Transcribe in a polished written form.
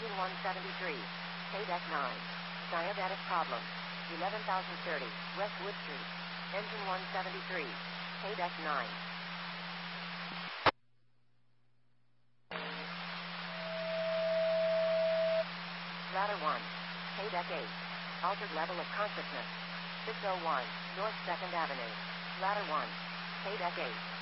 Engine 173. K-Deck 9. Diabetic problem. 11,030 West Wood Street. Engine 173. K-Deck 9. Ladder 1. K-Deck 8. Altered level of consciousness. 601 North 2nd Avenue. Ladder 1. K-Deck 8.